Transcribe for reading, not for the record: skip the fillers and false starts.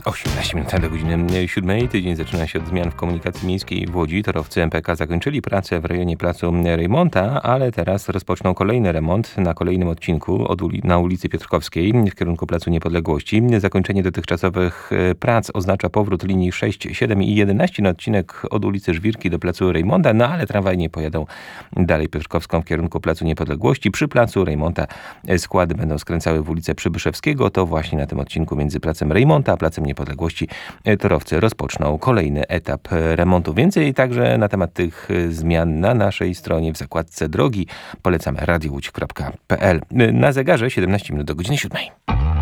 18 minut do godziny 7. Tydzień zaczyna się od zmian w komunikacji miejskiej w Łodzi. Torowcy MPK zakończyli pracę w rejonie placu Reymonta, ale teraz rozpoczną kolejny remont na kolejnym odcinku na ulicy Piotrkowskiej w kierunku Placu Niepodległości. Zakończenie dotychczasowych prac oznacza powrót linii 6, 7 i 11 na odcinek od ulicy Żwirki do Placu Reymonta, no ale tramwaje nie pojadą dalej Piotrkowską w kierunku Placu Niepodległości. Przy Placu Reymonta składy będą skręcały w ulicę Przybyszewskiego. To właśnie na tym odcinku między Placem Reymonta a Placem Niepodległości torowcy rozpoczną kolejny etap remontu. Więcej także na temat tych zmian na naszej stronie w zakładce drogi. Polecamy radiołódź.pl. Na zegarze 17 minut do godziny 7.